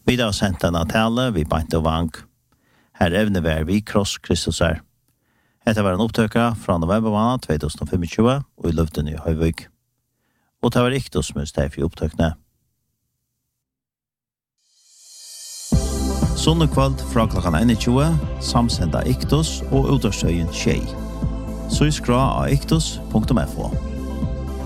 Vi har sendt denne tale, vi bant og vang. Her evne vær vi kross Kristus er. Dette var en opptøkker fra novembermåned 2025 og i Løften i Høyvøk. Og det var ikke som er steg for opptøkene. Sondag kveld fra klokken 21, samsenda Iktos og utårsøyen Tjei. Så skra av iktos.fo.